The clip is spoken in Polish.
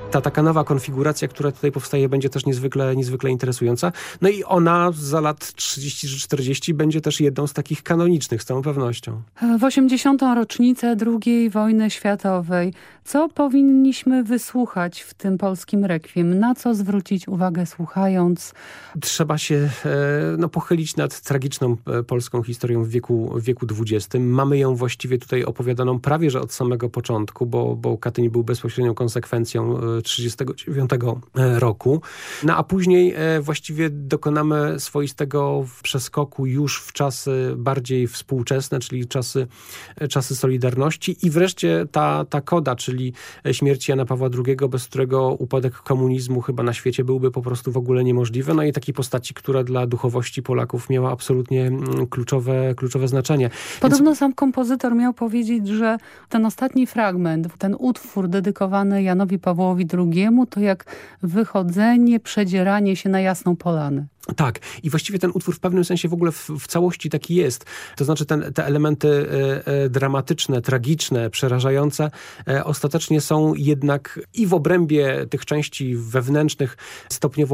Ta taka nowa konfiguracja, która tutaj powstaje, będzie też niezwykle interesująca. No i ona za lat 30 czy 40 będzie też jedną z takich kanonicznych, z całą pewnością. W 80. rocznicę II wojny światowej. Co powinniśmy wysłuchać w tym polskim rekwiem? Na co zwrócić uwagę słuchając? Trzeba się pochylić nad tragiczną polską historią w wieku XX. Mamy ją właściwie tutaj opowiadaną prawie że od samego początku, bo Katyń był bezpośrednią konsekwencją 1939 roku. No a później właściwie dokonamy swoistego przeskoku już w czasy bardziej współczesne, czyli czasy Solidarności i wreszcie ta koda, czyli śmierć Jana Pawła II, bez którego upadek komunizmu chyba na świecie byłby po prostu w ogóle niemożliwy. No i takiej postaci, która dla duchowości Polaków miała absolutnie kluczowe znaczenie. Podobno sam kompozytor miał powiedzieć, że ten ostatni fragment, ten utwór dedykowany Janowi Pawłowi II to jak wychodzenie, przedzieranie się na jasną polanę. Tak. I właściwie ten utwór w pewnym sensie w ogóle w całości taki jest. To znaczy te elementy dramatyczne, tragiczne, przerażające ostatecznie są jednak i w obrębie tych części wewnętrznych stopniowo